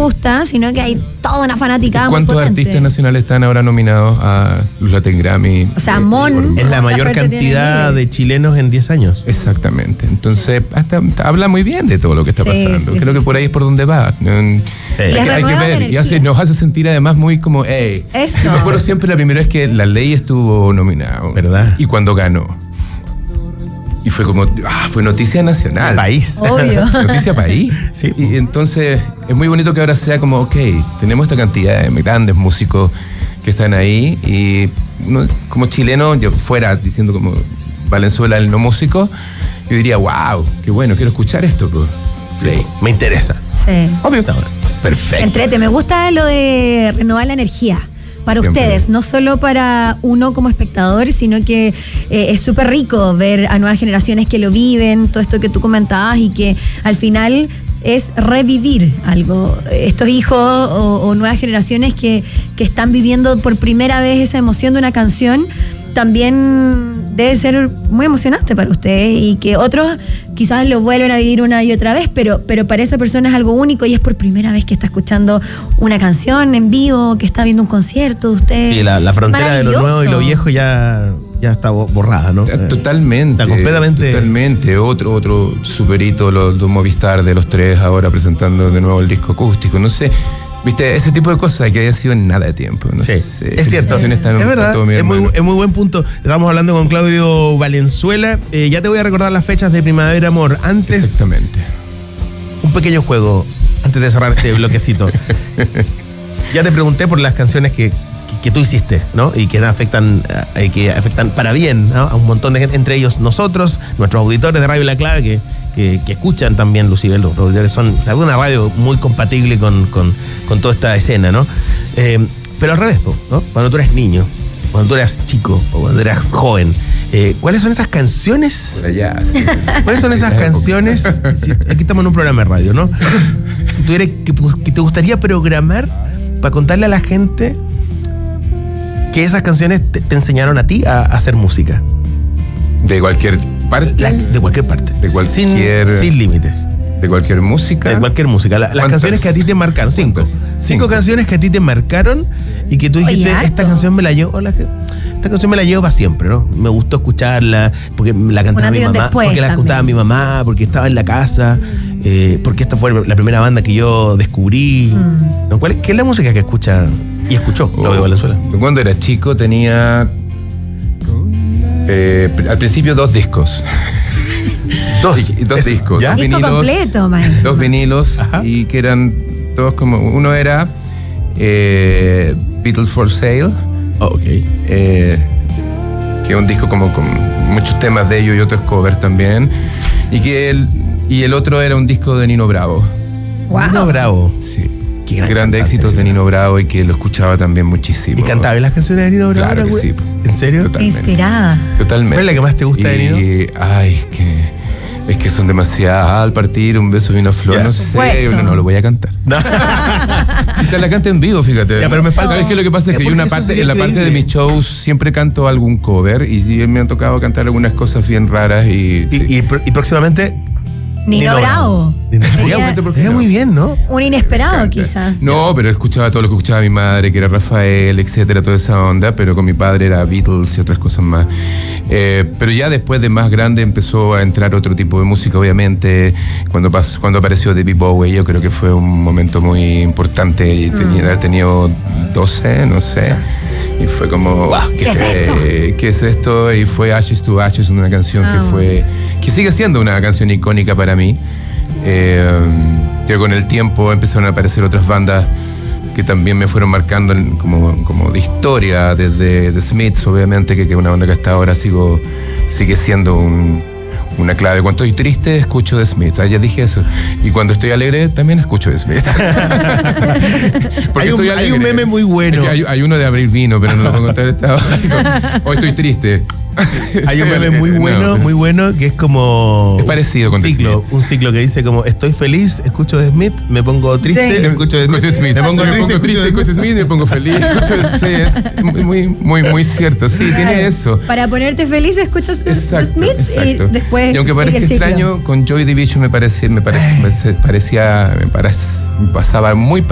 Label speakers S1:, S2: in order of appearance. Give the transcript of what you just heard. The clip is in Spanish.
S1: gusta, sino que hay toda una fanaticada.
S2: ¿Cuántos artistas nacionales están ahora nominados a los Latin Grammy?
S1: O sea, Mon
S3: es la mayor cantidad de chilenos en 10 años.
S2: Exactamente. Entonces, hasta habla muy bien de todo lo que está pasando. Creo que por ahí es por donde va. Hay que ver. Y nos hace sentir además muy como, hey.
S1: Eso.
S2: Yo me acuerdo siempre la primera vez que La Ley estuvo nominado.
S3: ¿Verdad?
S2: Y cuando ganó. Y fue como, fue noticia nacional.
S3: El país.
S1: Obvio.
S2: Noticia país.
S3: Sí.
S2: Y entonces es muy bonito que ahora sea como, ok, tenemos esta cantidad de grandes músicos que están ahí y uno, como chileno, yo fuera diciendo como Valenzuela el no músico, yo diría, wow, qué bueno, quiero escuchar esto. Pues.
S3: Sí, me interesa.
S1: Sí.
S3: Obvio. Perfecto.
S1: Entrete, me gusta lo de renovar la energía. Para siempre. Ustedes, no solo para uno como espectador, sino que es súper rico ver a nuevas generaciones que lo viven, todo esto que tú comentabas y que al final es revivir algo. Estos hijos o nuevas generaciones que están viviendo por primera vez esa emoción de una canción, también debe ser muy emocionante para ustedes y que otros quizás lo vuelven a vivir una y otra vez, pero para esa persona es algo único y es por primera vez que está escuchando una canción en vivo, que está viendo un concierto de ustedes.
S3: Sí, la frontera de lo nuevo y lo viejo ya está borrada, ¿no?
S2: Totalmente.
S3: Está completamente.
S2: Totalmente. Otro superhito, los Movistar de los tres ahora presentando de nuevo el disco acústico, no sé. Viste, ese tipo de cosas que haya sido en nada de tiempo. No sé,
S3: es cierto.
S2: Es
S3: verdad, es muy buen punto. Estamos hablando con Claudio Valenzuela. Ya te voy a recordar las fechas de Primavera Amor. Antes,
S2: exactamente.
S3: Un pequeño juego, antes de cerrar este bloquecito. Ya te pregunté por las canciones que tú hiciste, ¿no? Y que afectan para bien, ¿no? A un montón de gente, entre ellos nosotros, nuestros auditores de Radio La Clave, que escuchan también Lucibel. Los auditores son una radio muy compatible con toda esta escena, ¿no? Pero al revés, ¿no? Cuando tú eres niño, cuando tú eras chico o cuando eras joven, ¿cuáles son esas canciones? ¿Cuáles son esas canciones? Aquí estamos en un programa de radio, ¿no? Que te gustaría programar para contarle a la gente que esas canciones te enseñaron a ti a hacer música.
S2: De cualquier parte.
S3: De cualquier parte.
S2: De cualquier.
S3: Sin límites.
S2: De cualquier música.
S3: De cualquier música. Las canciones que a ti te marcaron. Cinco canciones que a ti te marcaron y que tú dijiste, esta canción me la llevo. Esta canción me la llevo para siempre, ¿no? Me gustó escucharla, porque la cantaba mi mamá, porque la escuchaba mi mamá, porque estaba en la casa, porque esta fue la primera banda que yo descubrí. ¿No? ¿Qué es la música que escucha y escuchó Claudio Valenzuela?
S2: Cuando era chico tenía al principio 2 discos. Dos discos.
S1: ¿Ya? Disco completo, maestro.
S2: 2 vinilos. Ajá. Y que eran todos como, uno era Beatles for Sale. Que es un disco como con muchos temas de ellos y otros covers también. Y el otro era un disco de Nino Bravo.
S1: Wow.
S3: Nino Bravo.
S2: Sí. Grandes éxitos de Nino Bravo y que lo escuchaba también muchísimo.
S3: ¿Y cantaba las canciones de Nino Bravo?
S2: Claro que sí.
S3: ¿En serio?
S2: Totalmente.
S1: Inspirada.
S2: Totalmente.
S3: ¿Cuál es la que más te gusta de Nino?
S2: Es que son demasiadas. Al partir, un beso y una flor, no sé, no lo voy a cantar. No. Quizás la cante en vivo, fíjate.
S3: Ya, pero me falta.
S2: ¿Sabes qué? Lo que pasa es que yo en la parte de mis shows siempre canto algún cover y sí me han tocado cantar algunas cosas bien raras
S3: y próximamente
S1: Nino Bravo.
S3: Era muy bien, ¿no?
S1: Un inesperado, quizás.
S2: No, pero escuchaba todo lo que escuchaba mi madre, que era Rafael, etcétera, toda esa onda, pero con mi padre era Beatles y otras cosas más. Pero ya después de más grande empezó a entrar otro tipo de música, obviamente. Cuando apareció David Bowie, yo creo que fue un momento muy importante y haber tenido 12, no sé. Y fue como, ¿qué es esto? Y fue Ashes to Ashes, una canción que sigue siendo una canción icónica para mí. Que con el tiempo empezaron a aparecer otras bandas que también me fueron marcando como de historia, desde The Smiths, obviamente, que es una banda que hasta ahora sigue siendo una clave. Cuando estoy triste, escucho The Smiths. Ya dije eso. Y cuando estoy alegre, también escucho The Smiths.
S3: Hay un meme muy bueno.
S2: Es que hay uno de Abril Vino, pero no lo puedo contar. Hoy estoy triste.
S3: Hay un meme muy bueno, que es como
S2: es parecido con
S3: un ciclo que dice como estoy feliz, escucho The Smith, me pongo triste, escucho The Smith, me pongo triste, escucho Smith,
S2: me pongo feliz, sí, es muy cierto, sí, tiene eso.
S1: Para ponerte feliz escuchas The Smith y después.
S2: Y aunque parezca extraño, con Joy Division me pasaba muy